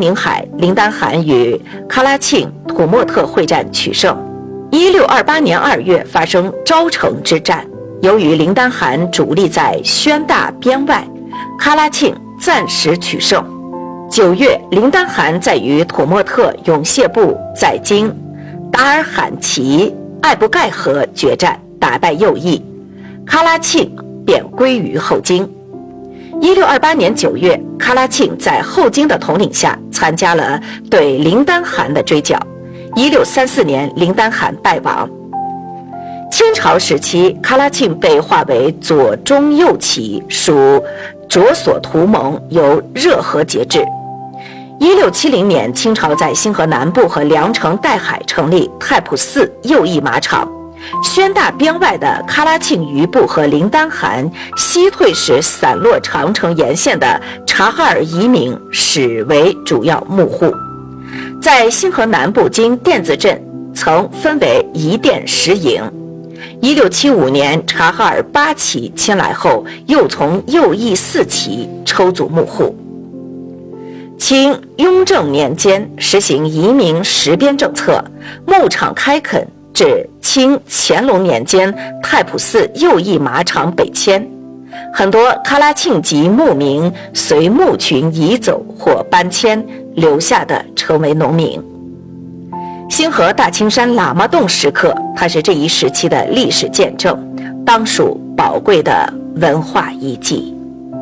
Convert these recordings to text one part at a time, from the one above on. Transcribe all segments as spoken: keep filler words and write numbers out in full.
宁海，林丹汗与喀拉沁、土默特会战取胜。一六二八年二月发生昭城之战，由于林丹汗主力在宣大边外，喀拉沁暂时取胜。九月，林丹汗在与土默特勇械部在今达尔罕齐艾布盖河决战，打败右翼，喀拉沁便归于后金。一六二八年九月，喀拉沁在后金的统领下参加了对林丹汗的追剿。一六三四年，林丹汗败亡。清朝时期，喀拉沁被划为左中右旗，属着所图盟，由热河节制。一六七零年，清朝在兴河南部和凉城岱海成立太仆寺右翼马场。宣大边外的喀拉沁余部和林丹汗西退时散落长城沿线的察哈尔移民始为主要幕户。在兴河南部经甸子镇曾分为一甸十营。一六七五年，察哈尔八旗迁来后，又从右翼四旗抽组幕户。清雍正年间实行移民实边政策，牧场开垦，至清乾隆年间太仆寺右翼马场北迁，很多喀拉沁籍牧民随牧群移走或搬迁，留下的成为农民。兴河大青山喇嘛洞石刻，它是这一时期的历史见证，当属宝贵的文化遗迹。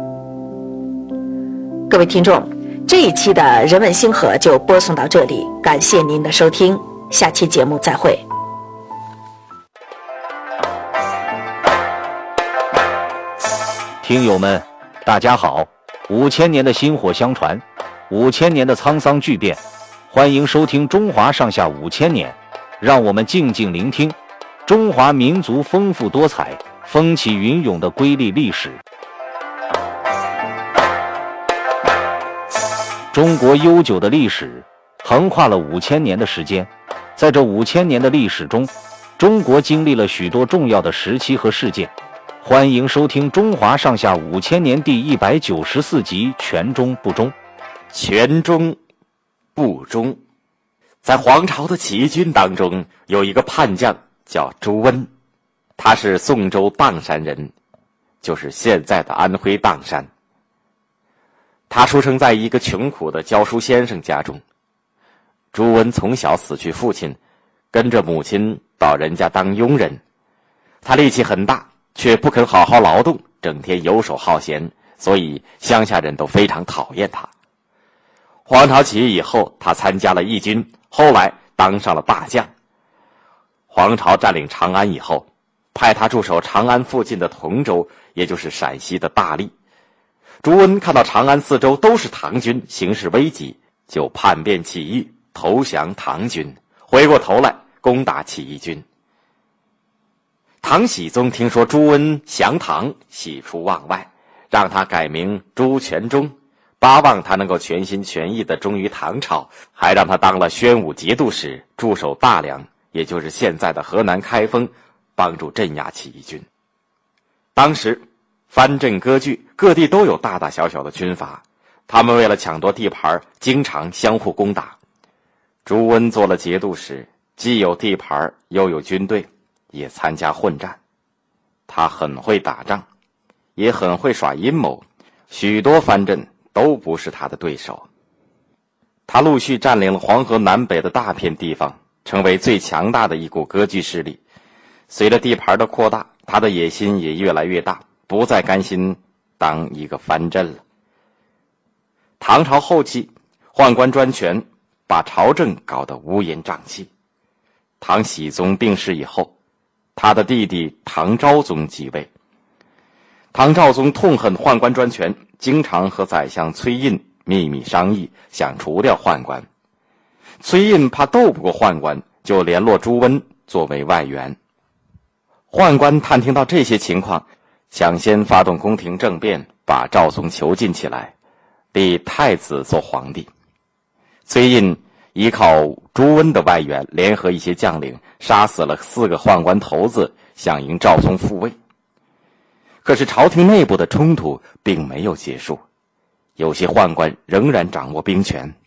各位听众，这一期的人文兴河就播送到这里，感谢您的收听，下期节目再会。 听友们，大家好！五千年的薪火相传，五千年的沧桑巨变，欢迎收听《中华上下五千年》，让我们静静聆听中华民族丰富多彩、风起云涌的瑰丽历史。中国悠久的历史横跨了五千年的时间，在这五千年的历史中，中国经历了许多重要的时期和事件。欢迎收听《中华上下五千年》第一百九十四集《全中不中》。 全中不中，在黄巢的起义军当中，有一个叛将叫朱温，他是宋州砀山人，就是现在的安徽砀山。他出生在一个穷苦的教书先生家中。朱温从小死去父亲，跟着母亲到人家当佣人。他力气很大，却不肯好好劳动，整天游手好闲，所以乡下人都非常讨厌他。黄巢起义以后，他参加了义军，后来当上了大将。黄巢占领长安以后，派他驻守长安附近的同州，也就是陕西的大荔。朱温看到长安四周都是唐军，形势危急，就叛变起义，投降唐军，回过头来攻打起义军。唐僖宗听说朱温降唐，喜出望外，让他改名朱全忠，巴望他能够全心全意地忠于唐朝，还让他当了宣武节度使，驻守大梁，也就是现在的河南开封，帮助镇压起义军。当时藩镇割据，各地都有大大小小的军阀，他们为了抢夺地盘，经常相互攻打。朱温做了节度使，既有地盘，又有军队，也参加混战。他很会打仗，也很会耍阴谋，许多藩镇都不是他的对手。他陆续占领了黄河南北的大片地方，成为最强大的一股割据势力。随着地盘的扩大，他的野心也越来越大，不再甘心当一个藩镇了。唐朝后期，宦官专权，把朝政搞得乌烟瘴气。唐僖宗病逝以后，他的弟弟唐昭宗继位。唐昭宗痛恨宦官专权，经常和宰相崔胤秘密商议，想除掉宦官。崔胤怕斗不过宦官，就联络朱温作为外援。宦官探听到这些情况，想先发动宫廷政变，把赵宗囚禁起来，立太子做皇帝。崔胤依靠朱温的外援，联合一些将领，杀死了四个宦官头子，想迎赵宗复位。可是朝廷内部的冲突并没有结束，有些宦官仍然掌握兵权。